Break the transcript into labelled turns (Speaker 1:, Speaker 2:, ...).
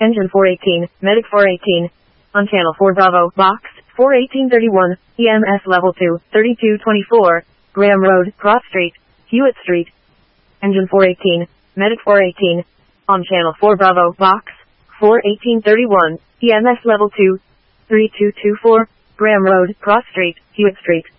Speaker 1: Engine 418, Medic 418. On Channel 4 Bravo, Box 41831, EMS Level 2, 3224, Graham Road, Cross Street, Hewitt Street. Engine 418, Medic 418. On Channel 4 Bravo, Box 41831, EMS Level 2, 3224, Graham Road, Cross Street, Hewitt Street.